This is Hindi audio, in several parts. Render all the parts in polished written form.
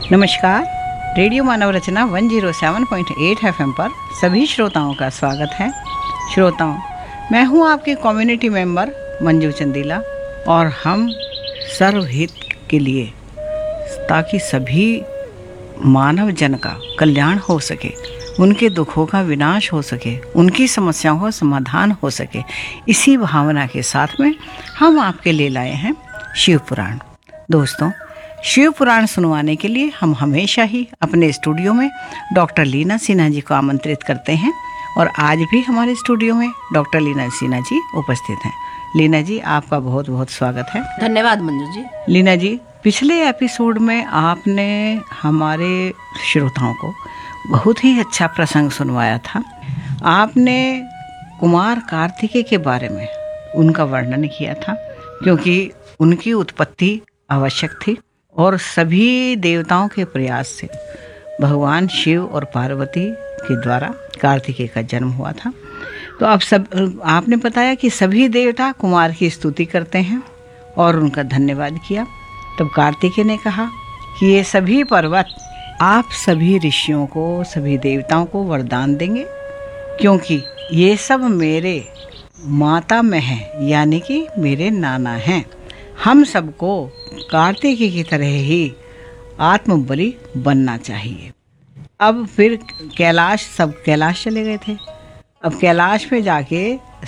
नमस्कार। रेडियो मानव रचना 107.8 FM पर सभी श्रोताओं का स्वागत है। श्रोताओं, मैं हूं आपके कम्युनिटी मेंबर मंजू चंदीला और हम सर्वहित के लिए, ताकि सभी मानव जन का कल्याण हो सके, उनके दुखों का विनाश हो सके, उनकी समस्याओं का समाधान हो सके, इसी भावना के साथ में हम आपके लिए लाए हैं शिव पुराण। दोस्तों, शिव पुराण सुनवाने के लिए हम हमेशा ही अपने स्टूडियो में डॉक्टर लीना सिन्हा जी को आमंत्रित करते हैं और आज भी हमारे स्टूडियो में डॉक्टर लीना सिन्हा जी उपस्थित हैं। लीना जी, आपका बहुत बहुत स्वागत है। धन्यवाद मंजू जी। लीना जी, पिछले एपिसोड में आपने हमारे श्रोताओं को बहुत ही अच्छा प्रसंग सुनवाया था। आपने कुमार कार्तिकेय के बारे में उनका वर्णन किया था, क्योंकि उनकी उत्पत्ति आवश्यक थी और सभी देवताओं के प्रयास से भगवान शिव और पार्वती के द्वारा कार्तिकेय का जन्म हुआ था। तो आपने बताया कि सभी देवता कुमार की स्तुति करते हैं और उनका धन्यवाद किया। तब कार्तिकेय ने कहा कि ये सभी पर्वत आप सभी ऋषियों को, सभी देवताओं को वरदान देंगे, क्योंकि ये सब मेरे माता में हैं, यानी कि मेरे नाना हैं। हम सबको कार्तिकेय की तरह ही आत्मबलि बनना चाहिए। अब फिर सब कैलाश चले गए थे। अब कैलाश पे जाके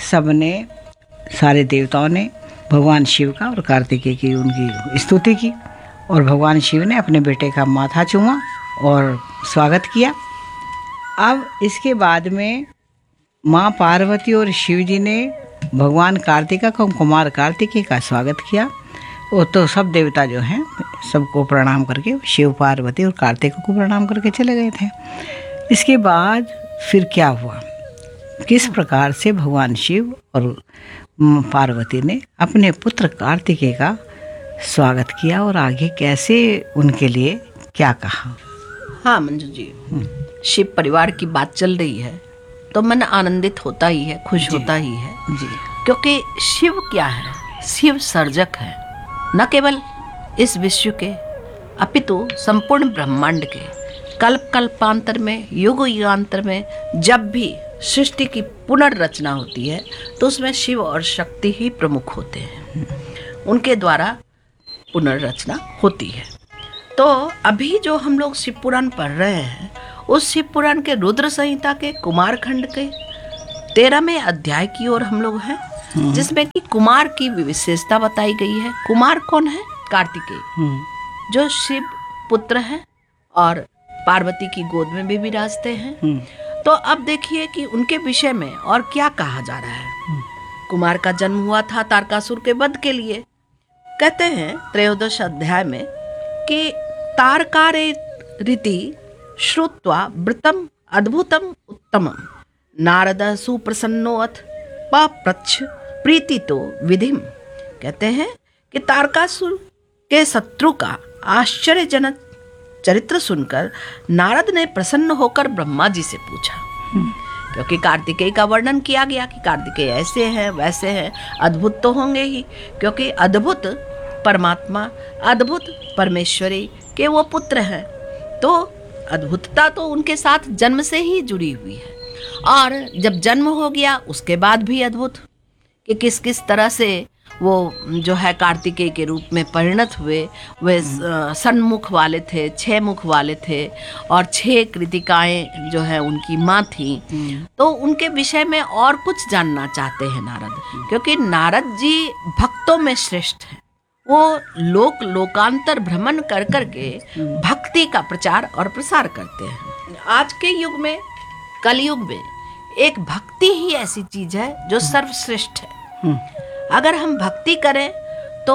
सारे देवताओं ने भगवान शिव का और कार्तिकेय की उनकी स्तुति की और भगवान शिव ने अपने बेटे का माथा चूमा और स्वागत किया। अब इसके बाद में माँ पार्वती और शिव जी ने भगवान कार्तिकेय को, कुमार कार्तिकेय का स्वागत किया। वो तो सब देवता जो हैं सबको प्रणाम करके, शिव, पार्वती और कार्तिकेय को प्रणाम करके चले गए थे। इसके बाद फिर क्या हुआ, किस प्रकार से भगवान शिव और पार्वती ने अपने पुत्र कार्तिकेय का स्वागत किया और आगे कैसे उनके लिए क्या कहा? हाँ मंजू जी, शिव परिवार की बात चल रही है तो मन आनंदित होता ही है, खुश होता ही है जी। क्योंकि शिव क्या है? शिव सर्जक है, न केवल इस विश्व के अपितु संपूर्ण ब्रह्मांड के। कल्प कल्पांतर में, युग युगांतर में जब भी सृष्टि की पुनर्रचना होती है तो उसमें शिव और शक्ति ही प्रमुख होते हैं, उनके द्वारा पुनर्रचना होती है। तो अभी जो हम लोग शिव पुराण पढ़ रहे हैं, उस शिव पुराण के रुद्र संहिता के कुमार खंड के 13वें अध्याय की ओर हम लोग हैं, जिसमें कि कुमार की विशेषता बताई गई है। कुमार कौन है? कार्तिकेय, जो शिव पुत्र हैं और पार्वती की गोद में भी विराजते हैं। तो अब देखिए कि उनके विषय में और क्या कहा जा रहा है। कुमार का जन्म हुआ था तारकासुर के वध के लिए। कहते हैं 13 अध्याय में कि तारकारे रीति श्रुत्वा वृतम अद्भुतम उत्तमम नारद सुप्रसन्नोऽथ पप्रच्छ प्रीति तो विधिम। कहते हैं कि तारकासुर के शत्रु का आश्चर्यजनक चरित्र सुनकर नारद ने प्रसन्न होकर ब्रह्मा जी से पूछा, क्योंकि कार्तिकेय का वर्णन किया गया कि कार्तिकेय ऐसे हैं, वैसे हैं, अद्भुत तो होंगे ही, क्योंकि अद्भुत परमात्मा, अद्भुत परमेश्वरी के वो पुत्र हैं। तो अद्भुतता तो उनके साथ जन्म से ही जुड़ी हुई है, और जब जन्म हो गया उसके बाद भी अद्भुत कि किस किस तरह से वो जो है कार्तिकेय के रूप में परिणत हुए। वे सन्मुख वाले थे, 6 मुख वाले थे और 6 कृतिकाएं जो है उनकी माँ थी। तो उनके विषय में और कुछ जानना चाहते हैं नारद, क्योंकि नारद जी भक्तों में श्रेष्ठ हैं। वो लोकांतर भ्रमण कर करके भक्ति का प्रचार और प्रसार करते हैं। आज के युग में, कलयुग में, एक भक्ति ही ऐसी चीज है जो सर्वश्रेष्ठ है। अगर हम भक्ति करें तो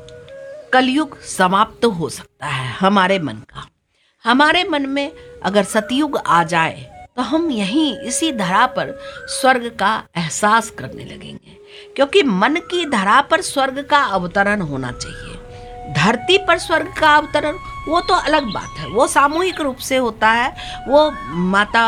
कलयुग समाप्त हो सकता है हमारे मन का। हमारे मन में अगर सतयुग आ जाए तो हम यहीं इसी धरा पर स्वर्ग का एहसास करने लगेंगे, क्योंकि मन की धरा पर स्वर्ग का अवतरण होना चाहिए। धरती पर स्वर्ग का अवतरण वो तो अलग बात है, वो सामूहिक रूप से होता है। वो माता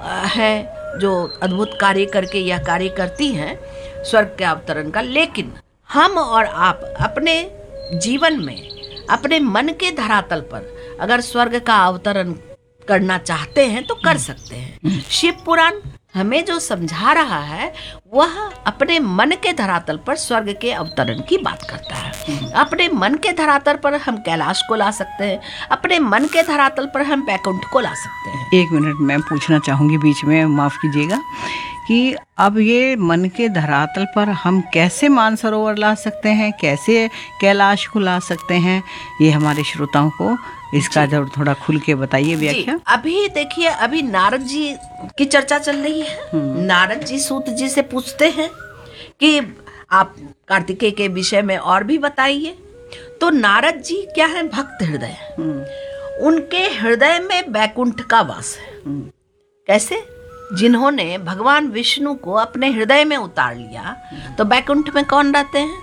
है जो अद्भुत कार्य करके यह कार्य करती हैं स्वर्ग के अवतरण का। लेकिन हम और आप अपने जीवन में, अपने मन के धरातल पर अगर स्वर्ग का अवतरण करना चाहते हैं तो कर सकते हैं। शिव पुराण हमें जो समझा रहा है वह अपने मन के धरातल पर स्वर्ग के अवतरण की बात करता है। अपने मन के धरातल पर हम कैलाश को ला सकते हैं, अपने मन के धरातल पर हम बैकुंठ को ला सकते हैं। 1 मिनट मैं पूछना चाहूँगी बीच में, माफ़ कीजिएगा, कि अब ये मन के धरातल पर हम कैसे मानसरोवर ला सकते हैं, कैसे कैलाश को ला सकते हैं, ये हमारे श्रोताओं को इसका जरूर थोड़ा खुल के बताइए व्याख्या। अभी देखिए, अभी नारद जी की चर्चा चल रही है। नारद जी सूत जी से पूछते हैं कि आप कार्तिकेय के विषय में और भी बताइए। तो नारद जी क्या है, भक्त हृदय, उनके हृदय में बैकुंठ का वास है। कैसे? जिन्होंने भगवान विष्णु को अपने हृदय में उतार लिया, तो बैकुंठ में कौन रहते हैं?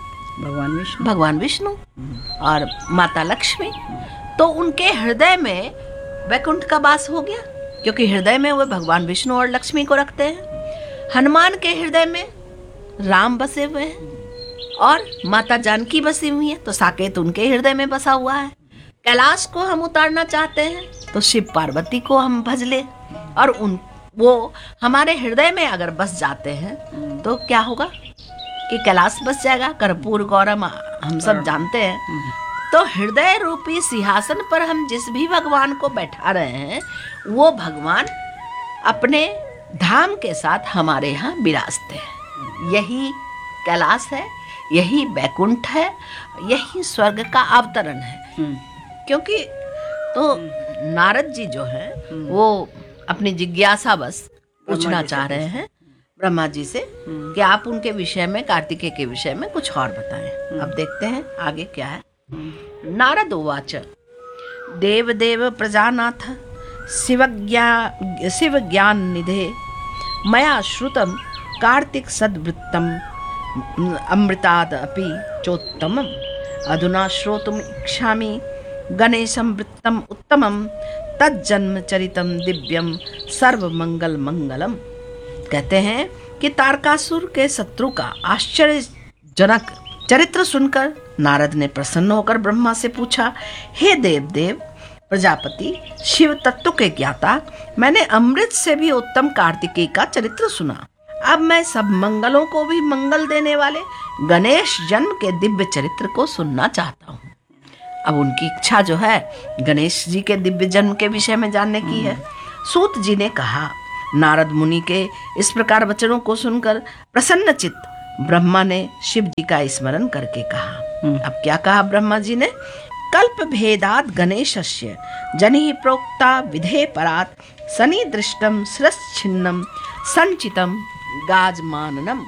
भगवान विष्णु और माता लक्ष्मी। तो उनके हृदय में बैकुंठ का वास हो गया, क्योंकि हृदय में वे भगवान विष्णु और लक्ष्मी को रखते हैं। हनुमान के हृदय में राम बसे हुए हैं और माता जानकी बसी हुई है, तो साकेत उनके हृदय में बसा हुआ है। कैलाश को हम उतारना चाहते हैं तो शिव पार्वती को हम भज ले, और वो हमारे हृदय में अगर बस जाते हैं तो क्या होगा कि कैलाश बस जाएगा। कर्पूर गौरम हम सब जानते हैं। तो हृदय रूपी सिंहासन पर हम जिस भी भगवान को बैठा रहे हैं, वो भगवान अपने धाम के साथ हमारे यहाँ विराजते हैं। यही कैलाश है, यही बैकुंठ है, यही स्वर्ग का अवतरण है। क्योंकि तो नारद जी जो है वो अपनी जिज्ञासा बस पूछना चाह रहे हैं ब्रह्मा जी से कि आप उनके विषय में, कार्तिकेय के विषय में कुछ और बताएं। अब देखते हैं आगे क्या है। नारद उवाच देवदेव प्रजानाथ शिव ज्ञान निधे मया श्रुतम कार्तिक सद्वृत्तम अमृताद अपि चोत्तमम अधुना श्रोतुम इच्छामि गणेशम वृत्तम उत्तमम तज्जन्म चरितम दिव्यम सर्वमंगल मंगलम। कहते हैं कि तारकासुर के शत्रु का आश्चर्यजनक चरित्र सुनकर नारद ने प्रसन्न होकर ब्रह्मा से पूछा, हे देव प्रजापति शिव तत्व के ज्ञाता, मैंने अमृत से भी उत्तम कार्तिकेय का चरित्र सुना। अब मैं सब मंगलों को भी मंगल देने वाले गणेश जन्म के दिव्य चरित्र को सुनना चाहता हूँ। अब उनकी इच्छा जो है गणेश जी के दिव्य जन्म के विषय में जानने की है। सूत जी ने कहा। नारद मुनि के इस प्रकार वचनों को सुनकर प्रसन्नचित्त ब्रह्मा ने शिव जी का स्मरण करके कहा। अब क्या कहा ब्रह्मा जी ने? कल्प भेदात गणेशस्य जनि प्रोक्ता विधे परात सनि दृष्टम शिरश्छिन्नम संचितम गाजमाननम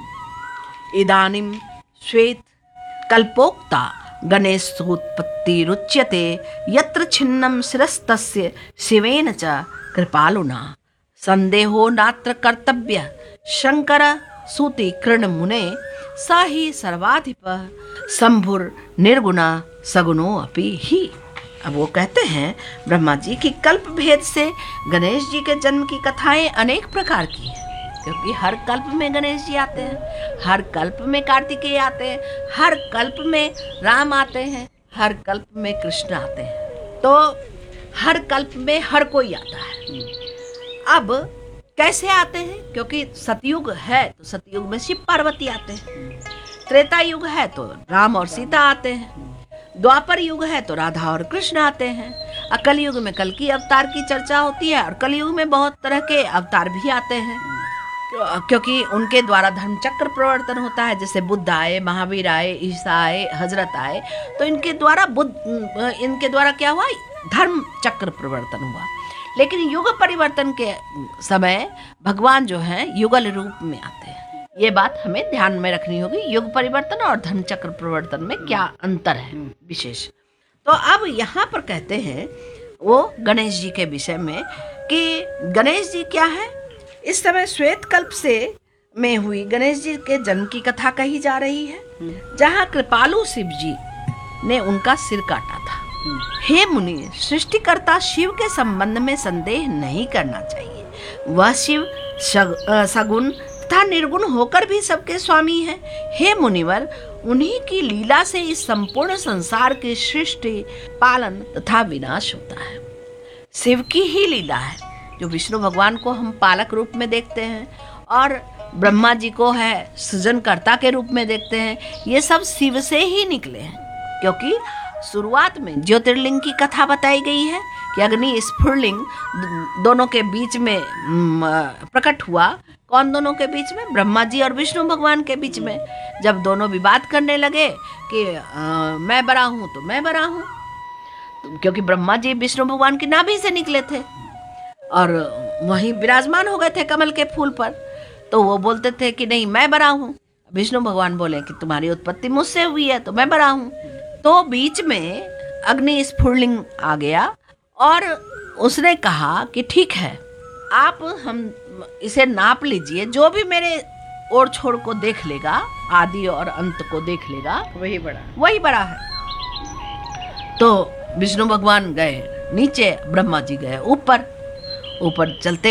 इदानीम श्वेत कल्पोक्ता गणेशोत्पत्ति रुच्यते यत्र छिन्नम शिरस्तस्य शिवेन च कृपालुना संदेहो नात्र कर्तव्य शंकर सूति कृण मुने स ही सर्वाधिप शंभुर निर्गुणा सगुणो अपि ही। अब वो कहते हैं ब्रह्मा जी की कल्प भेद से गणेश जी के जन्म की कथाएं अनेक प्रकार की हैं, क्योंकि हर कल्प में गणेश जी आते हैं, हर कल्प में कार्तिकेय आते हैं, हर कल्प में राम आते हैं, हर कल्प में कृष्ण आते हैं। तो हर कल्प में हर कोई आता है। अब कैसे आते हैं? क्योंकि सतयुग है तो सतयुग में शिव पार्वती आते हैं, त्रेता युग है तो राम और सीता आते हैं, द्वापर युग है तो राधा और कृष्ण आते हैं, कल युग में कल की अवतार की चर्चा होती है, और कल युग में बहुत तरह के अवतार भी आते हैं, क्योंकि उनके द्वारा धर्म चक्र प्रवर्तन होता है। जैसे बुद्ध आए, महावीर आए, ईसा आए, हजरत आए, तो इनके द्वारा क्या हुआ? धर्म चक्र प्रवर्तन हुआ। लेकिन युग परिवर्तन के समय भगवान जो है युगल रूप में आते हैं। ये बात हमें ध्यान में रखनी होगी, युग परिवर्तन और धर्म चक्र प्रवर्तन में क्या अंतर है विशेष। तो अब यहाँ पर कहते हैं वो गणेश जी के विषय में कि गणेश जी क्या है। इस समय श्वेत कल्प से में हुई गणेश जी के जन्म की कथा कही जा रही है, जहाँ कृपालु शिव जी ने उनका सिर काटा था। हे मुनि, सृष्टिकर्ता शिव के संबंध में संदेह नहीं करना चाहिए। वह शिव सगुण तथा निर्गुण होकर भी सबके स्वामी हैं। हे मुनिवर, उन्हीं की लीला से इस संपूर्ण संसार की सृष्टि, पालन तथा विनाश होता है। शिव की ही लीला है। जो विष्णु भगवान को हम पालक रूप में देखते हैं और ब्रह्मा जी को है सृजनकर्ता के रूप में देखते हैं, ये सब शिव से ही निकले हैं। क्योंकि शुरुआत में ज्योतिर्लिंग की कथा बताई गई है कि अग्नि स्फुरलिंग दोनों के बीच में प्रकट हुआ। कौन दोनों के बीच में? ब्रह्मा जी और विष्णु भगवान के बीच में। जब दोनों विवाद करने लगे कि मैं बड़ा हूँ तो मैं बड़ा हूँ, क्योंकि ब्रह्मा जी विष्णु भगवान की नाभि से निकले थे और वहीं विराजमान हो गए थे कमल के फूल पर, तो वो बोलते थे कि नहीं मैं बड़ा हूँ। विष्णु भगवान बोले कि तुम्हारी उत्पत्ति मुझसे हुई है तो मैं बड़ा हूँ। तो बीच में अग्नि स्फुरलिंग आ गया और उसने कहा कि ठीक है, आप हम इसे नाप लीजिए, जो भी मेरे ओर छोर को देख लेगा, आदि और अंत को देख लेगा, वही बड़ा है। तो विष्णु भगवान गए नीचे, ब्रह्मा जी गए ऊपर। ऊपर चलते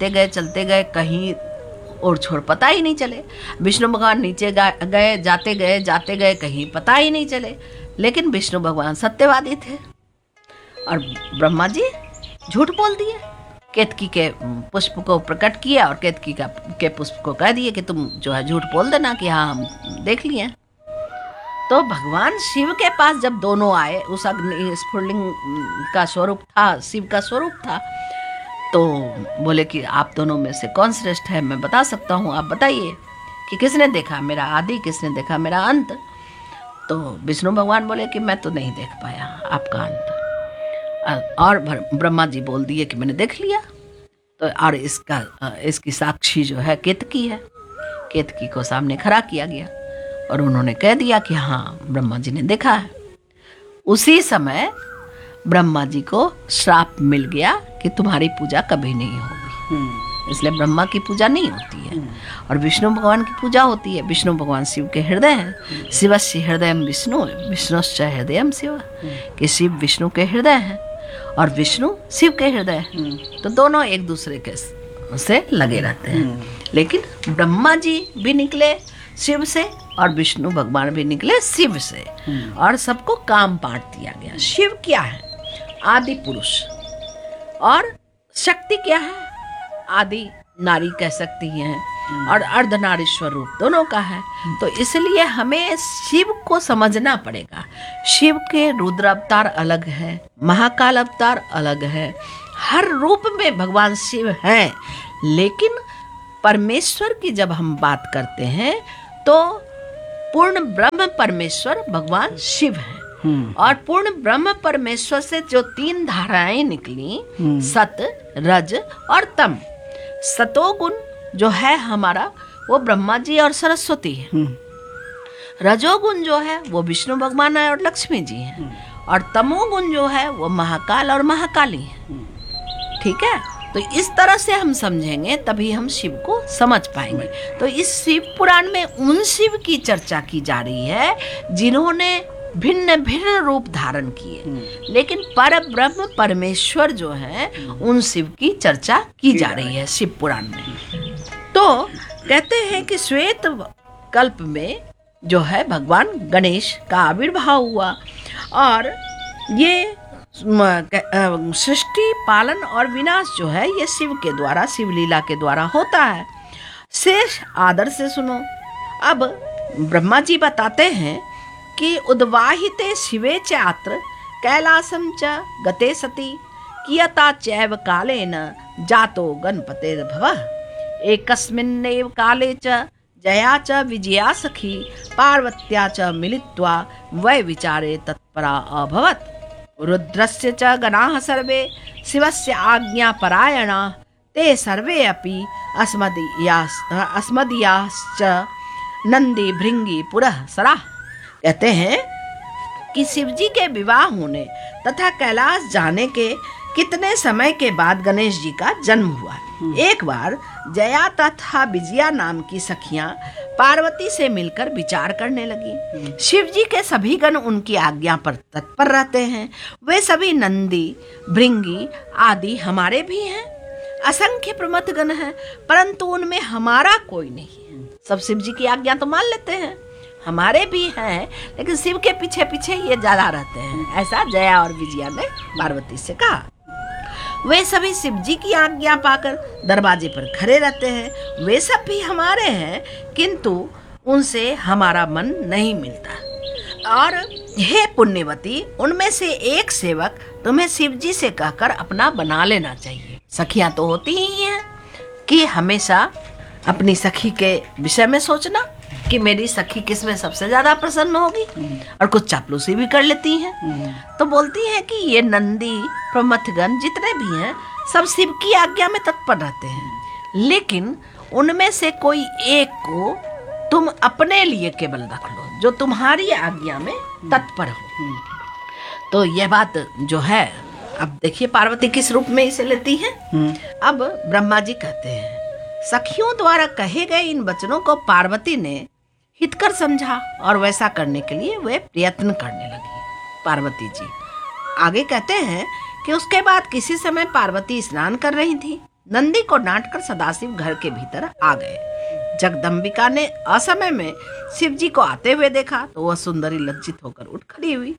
गए, कहीं और छोर पता ही नहीं चले। विष्णु भगवान नीचे गए, जाते गए, कहीं पता ही नहीं चले। लेकिन विष्णु भगवान सत्यवादी थे और ब्रह्मा जी झूठ बोल दिए। केतकी के पुष्प को प्रकट किया और केतकी के पुष्प को कह दिए कि तुम जो है झूठ बोल देना कि हाँ हम देख लिए। तो भगवान शिव के पास जब दोनों आए, उस अग्नि स्फुरलिंग का स्वरूप था, शिव का स्वरूप था, तो बोले कि आप दोनों में से कौन श्रेष्ठ है? मैं बता सकता हूँ, आप बताइए कि किसने देखा मेरा आदि, किसने देखा मेरा अंत? तो विष्णु भगवान बोले कि मैं तो नहीं देख पाया आपका अंत। और ब्रह्मा जी बोल दिए कि मैंने देख लिया। तो और इसकी साक्षी जो है केतकी है। केतकी को सामने खड़ा किया गया और उन्होंने कह दिया कि हाँ ब्रह्मा जी ने देखा है। उसी समय ब्रह्मा जी को श्राप मिल गया कि तुम्हारी पूजा कभी नहीं होगी। इसलिए ब्रह्मा की पूजा नहीं होती है और विष्णु भगवान की पूजा होती है। विष्णु भगवान शिव के हृदय हैं। शिवस्य हृदयम विष्णु, विष्णुश्च हृदयम शिव, कि शिव विष्णु के हृदय हैं और विष्णु शिव के हृदय हैं। तो दोनों एक दूसरे के से लगे रहते हैं। लेकिन ब्रह्मा जी भी निकले शिव से और विष्णु भगवान भी निकले शिव से, और सबको काम बांट दिया गया। शिव क्या है? आदि पुरुष। और शक्ति क्या है? आदि नारी कह सकती हैं और अर्धनारीश्वर रूप दोनों का है। तो इसलिए हमें शिव को समझना पड़ेगा। शिव के रुद्र अवतार अलग है, महाकाल अवतार अलग है, हर रूप में भगवान शिव हैं। लेकिन परमेश्वर की जब हम बात करते हैं तो पूर्ण ब्रह्म परमेश्वर भगवान शिव हैं। और पूर्ण ब्रह्म परमेश्वर से जो 3 धाराएं निकली, सत, रज और तम। सतोगुण जो है हमारा वो ब्रह्मा जी और सरस्वती है। रजोगुण जो है वो विष्णु भगवान है और लक्ष्मी जी हैं। और तमोगुण जो है वो महाकाल और महाकाली है। ठीक है, तो इस तरह से हम समझेंगे तभी हम शिव को समझ पाएंगे। तो इस शिव पुराण में उन शिव की चर्चा की जा रही है जिन्होंने भिन्न भिन्न रूप धारण किए, लेकिन पर ब्रह्म परमेश्वर जो है उन शिव की चर्चा की जा रही है शिव पुराण में। तो कहते हैं कि श्वेत कल्प में जो है भगवान गणेश का आविर्भाव हुआ और ये सृष्टि पालन और विनाश जो है ये शिव के द्वारा, शिव लीला के द्वारा होता है। शेष आदर से सुनो। अब ब्रह्मा जी बताते हैं कि उद्वाहिते शिवे चात्र कैलासम च गते सति कियता चैव कालेन जातो गणपतेर्भवः एकस्मिन्नेव काले च जया च विजया सखी पार्वत्या च मिलित्वा वै विचारे तत्परा अभवत्। रुद्रस्य च गणाः सर्वे शिवस्य आज्ञापरायणाः ते सर्वे अपि अस्मदीयाश्च नंदी भृंगी पुरः सराः। कहते हैं कि शिवजी के विवाह होने तथा कैलाश जाने के कितने समय के बाद गणेश जी का जन्म हुआ। एक बार जया तथा विजया नाम की सखियां पार्वती से मिलकर विचार करने लगी। शिवजी के सभी गण उनकी आज्ञा पर तत्पर रहते हैं। वे सभी नंदी, भृंगी आदि हमारे भी हैं। असंख्य प्रमथ गण हैं, परंतु उनमें हमारा कोई नहीं है। सब शिवजी की आज्ञा तो मान लेते हैं, हमारे भी हैं, लेकिन शिव के पीछे पीछे ये ज्यादा रहते हैं। ऐसा जया और विजया ने पार्वती से कहा। वे सभी शिव जी की आज्ञा पाकर दरवाजे पर खड़े रहते हैं। वे सब भी हमारे हैं, किंतु उनसे हमारा मन नहीं मिलता। और हे पुण्यवती, उनमें से एक सेवक तुम्हें शिव जी से कहकर अपना बना लेना चाहिए। सखियां तो होती ही हैं कि हमेशा अपनी सखी के विषय में सोचना कि मेरी सखी किस में सबसे ज्यादा प्रसन्न होगी, और कुछ चापलूसी भी कर लेती हैं। तो बोलती हैं कि ये नंदी प्रमथगण जितने भी हैं सब शिव की आज्ञा में तत्पर रहते हैं, लेकिन उनमें से कोई एक को तुम अपने लिए केवल रख लो जो तुम्हारी आज्ञा में तत्पर हो। तो यह बात जो है, अब देखिए पार्वती किस रूप में इसे लेती है। अब ब्रह्मा जी कहते हैं, सखियों द्वारा कहे गए इन वचनों को पार्वती ने हितकर समझा और वैसा करने के लिए वे प्रयत्न करने लगी। पार्वती जी आगे कहते हैं कि उसके बाद किसी समय पार्वती स्नान कर रही थी। नंदी को डांटकर सदाशिव घर के भीतर आ गए। जगदम्बिका ने असमय में शिव जी को आते हुए देखा तो वह सुंदरी लज्जित होकर उठ खड़ी हुई।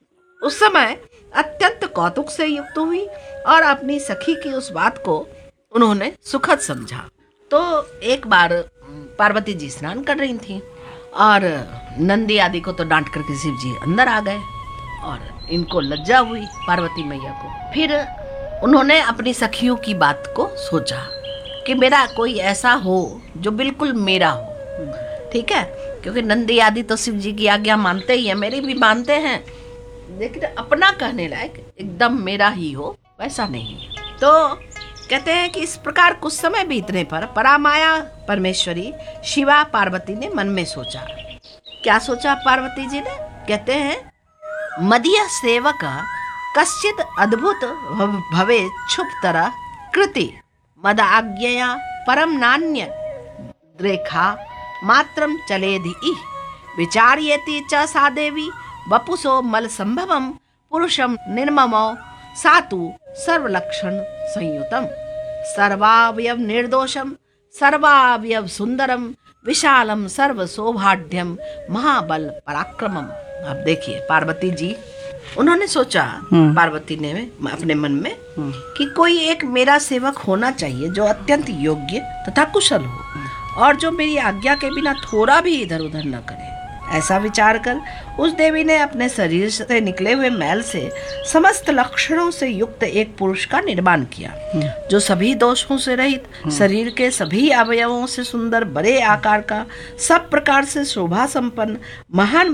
उस समय अत्यंत कौतुक से युक्त हुई और अपनी सखी की उस बात को उन्होंने सुखद समझा। तो एक बार पार्वती जी स्नान कर रही थी और नंदी आदि को तो डांट करके शिव जी अंदर आ गए और इनको लज्जा हुई पार्वती मैया को। फिर उन्होंने अपनी सखियों की बात को सोचा कि मेरा कोई ऐसा हो जो बिल्कुल मेरा हो, ठीक है, क्योंकि नंदी आदि तो शिव जी की आज्ञा मानते ही है, मेरी भी मानते हैं, लेकिन अपना कहने लायक एकदम मेरा ही हो वैसा नहीं। तो कहते हैं कि इस प्रकार कुछ समय बीतने पर परामाया परमेश्वरी शिवा पार्वती ने मन में सोचा। क्या सोचा पार्वती जी ने? कहते हैं, मदीय सेवक कश्चित अद्भुत भवे क्षुप्तर कृति मद आज्ञया परम नान्य रेखा मात्रम चलेधि विचार्येति च सा देवी वपुसो मल संभवम पुरुषम निर्ममो सातु सर्वलक्षण संयुतम सर्वावयव निर्दोषम सर्वावयव सुंदरम विशालम सर्व सौभाढ्यम महाबल पराक्रमम। अब देखिए पार्वती जी, उन्होंने सोचा, पार्वती ने अपने मन में कि कोई एक मेरा सेवक होना चाहिए जो अत्यंत योग्य तथा कुशल हो और जो मेरी आज्ञा के बिना थोड़ा भी इधर उधर न करे। ऐसा विचार कर उस देवी ने अपने शरीर से निकले हुए मैल से समस्त लक्षणों से युक्त एक पुरुष का निर्माण किया, जो सभी दोषों से रहित, शरीर के सभी अवयवों से सुंदर, बड़े आकार का, सब प्रकार से शोभा संपन्न, महान